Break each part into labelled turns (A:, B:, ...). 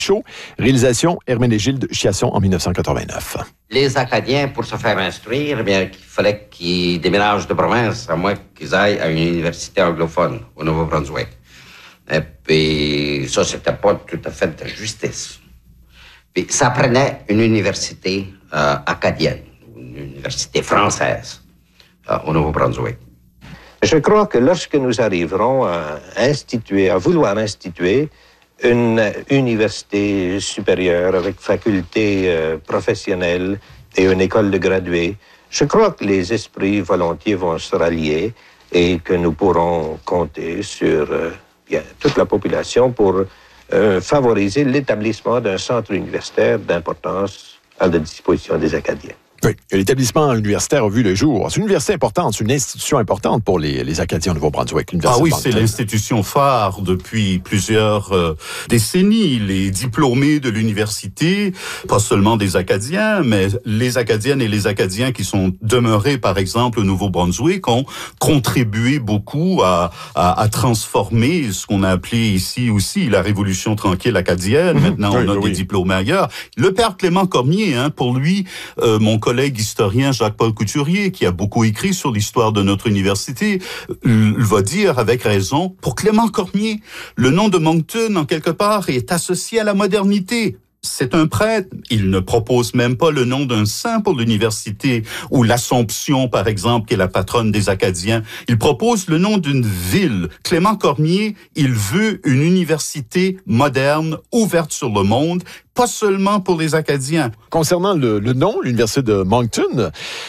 A: Show, réalisation Herménégilde Chiasson en 1989.
B: Les Acadiens, pour se faire instruire, eh bien, il fallait qu'ils déménagent de province, à moins qu'ils aillent à une université anglophone au Nouveau-Brunswick. Et puis, ça, c'était pas tout à fait de justice. Puis, ça prenait une université acadienne, une université française au Nouveau-Brunswick.
C: Je crois que lorsque nous arriverons à vouloir instituer une université supérieure avec faculté professionnelle et une école de gradués, je crois que les esprits volontiers vont se rallier et que nous pourrons compter sur toute la population pour favoriser l'établissement d'un centre universitaire d'importance à la disposition des Acadiens.
A: Oui, l'établissement universitaire a vu le jour. C'est une université importante, c'est une institution importante pour les Acadiens au Nouveau-Brunswick.
D: Ah oui, c'est l'institution phare depuis plusieurs décennies. Les diplômés de l'université, pas seulement des Acadiens, mais les Acadiennes et les Acadiens qui sont demeurés, par exemple, au Nouveau-Brunswick, ont contribué beaucoup à transformer ce qu'on a appelé ici aussi la Révolution tranquille acadienne. Maintenant, on a des diplômés ailleurs. Le père Clément Cormier, pour lui, mon collègue historien Jacques-Paul Couturier, qui a beaucoup écrit sur l'histoire de notre université, va dire avec raison, pour Clément Cormier, le nom de Moncton, en quelque part, est associé à la modernité. C'est un prêtre. Il ne propose même pas le nom d'un saint pour l'université, ou l'Assomption, par exemple, qui est la patronne des Acadiens. Il propose le nom d'une ville. Clément Cormier, il veut une université moderne, ouverte sur le monde, pas seulement pour les Acadiens.
A: Concernant le nom, l'Université de Moncton,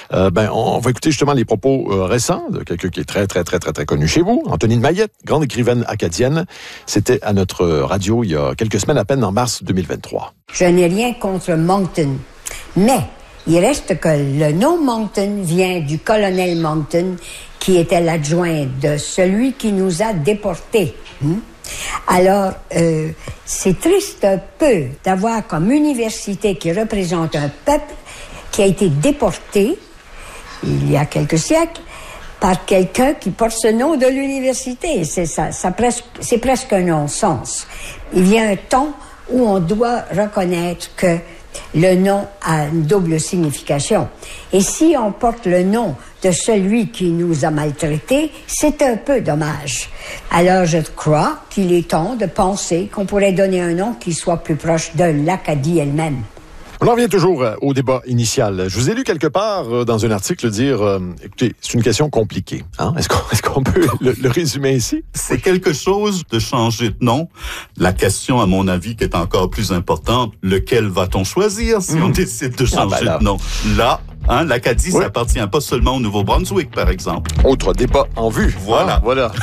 A: on va écouter justement les propos récents de quelqu'un qui est très, très, très, très, très connu chez vous, Antonine Mayette, grande écrivaine acadienne. C'était à notre radio il y a quelques semaines à peine, en mars 2023.
E: Je n'ai rien contre Moncton, mais il reste que le nom Moncton vient du colonel Moncton, qui était l'adjoint de celui qui nous a déportés. Alors, c'est triste un peu d'avoir comme université qui représente un peuple qui a été déporté, il y a quelques siècles, par quelqu'un qui porte ce nom de l'université. C'est presque un non-sens. Il y a un temps où on doit reconnaître que le nom a une double signification. Et si on porte le nom de celui qui nous a maltraités, c'est un peu dommage. Alors je crois qu'il est temps de penser qu'on pourrait donner un nom qui soit plus proche de l'Acadie elle-même.
A: On en revient toujours au débat initial. Je vous ai lu quelque part dans un article dire, écoutez, c'est une question compliquée. Est-ce qu'on peut le résumer ici?
D: C'est quelque chose de changer de nom. La question, à mon avis, qui est encore plus importante, lequel va-t-on choisir si on décide de changer de nom? Là, l'Acadie, ça appartient pas seulement au Nouveau-Brunswick, par exemple.
A: Autre débat en vue. Voilà.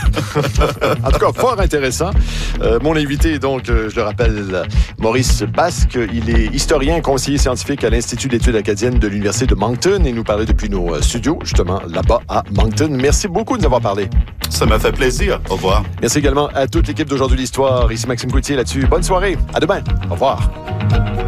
A: En tout cas, fort intéressant. Mon invité, donc, je le rappelle, Maurice Basque. Il est historien, conseiller scientifique à l'Institut d'études acadiennes de l'Université de Moncton et nous parlait depuis nos studios, justement, là-bas à Moncton. Merci beaucoup de nous avoir parlé.
D: Ça m'a fait plaisir. Au revoir.
A: Merci également à toute l'équipe d'Aujourd'hui l'Histoire. Ici Maxime Coutier là-dessus. Bonne soirée. À demain. Au revoir.